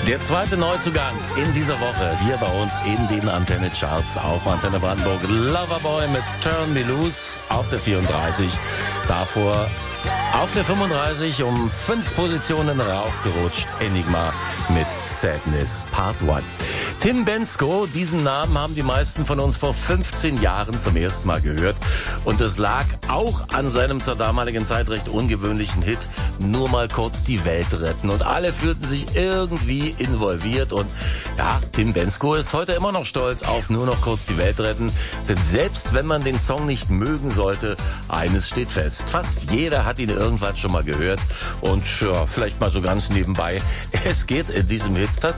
Der zweite Neuzugang in dieser Woche hier bei uns in den Antenne Charts auf Antenne Brandenburg. Loverboy mit Turn Me Loose auf der 34. Davor auf der 35 um 5 Positionen raufgerutscht. Enigma mit Sadness Part 1. Tim Bendzko, diesen Namen haben die meisten von uns vor 15 Jahren zum ersten Mal gehört. Und es lag auch an seinem zur damaligen Zeit recht ungewöhnlichen Hit Nur mal kurz die Welt retten. Und alle fühlten sich irgendwie involviert. Und ja, Tim Bendzko ist heute immer noch stolz auf Nur noch kurz die Welt retten. Denn selbst wenn man den Song nicht mögen sollte, eines steht fest. Fast jeder hat ihn irgendwann schon mal gehört. Und ja, vielleicht mal so ganz nebenbei. Es geht in diesem Hit